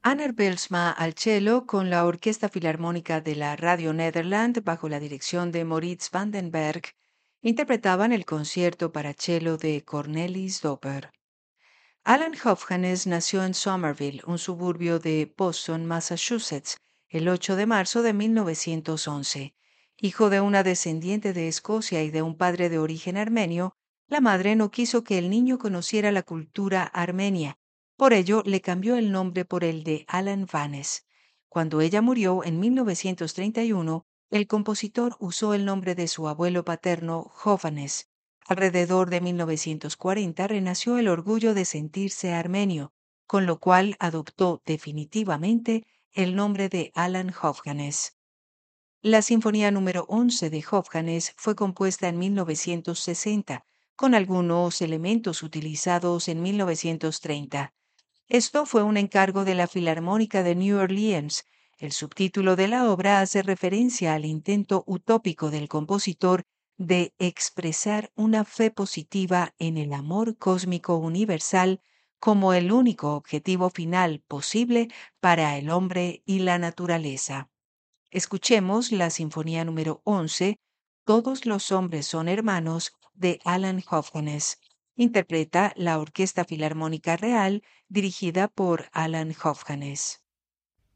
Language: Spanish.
Anner Bylsma al cello con la Orquesta Filarmónica de la Radio Nederland bajo la dirección de Moritz van den Berg interpretaban el concierto para cello de Cornelis Doper. Alan Hofganes nació en Somerville, un suburbio de Boston, Massachusetts, el 8 de marzo de 1911. Hijo de una descendiente de Escocia y de un padre de origen armenio, la madre no quiso que el niño conociera la cultura armenia. Por ello, le cambió el nombre por el de Alan Vanes. Cuando ella murió en 1931, el compositor usó el nombre de su abuelo paterno, Jófanes. Alrededor de 1940 renació el orgullo de sentirse armenio, con lo cual adoptó definitivamente el nombre de Alan Hofganes. La Sinfonía número 11 de Hofganes fue compuesta en 1960, con algunos elementos utilizados en 1930. Esto fue un encargo de la Filarmónica de New Orleans. El subtítulo de la obra hace referencia al intento utópico del compositor de expresar una fe positiva en el amor cósmico universal como el único objetivo final posible para el hombre y la naturaleza. Escuchemos la Sinfonía número 11, Todos los hombres son hermanos, de Alan Hofganes. Interpreta la Orquesta Filarmónica Real, dirigida por Alan Hofganes.